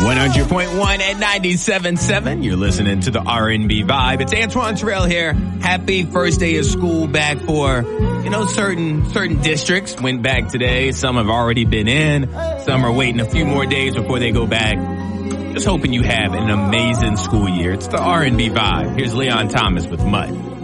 100.1 and 97.7. You're listening to the R&B Vibe. It's Antoine Terrell here. Happy first day of school back for, certain districts went back today. Some have already been in. Some are waiting a few more days before they go back. Just hoping you have an amazing school year. It's the R&B Vibe. Here's Leon Thomas with Mud.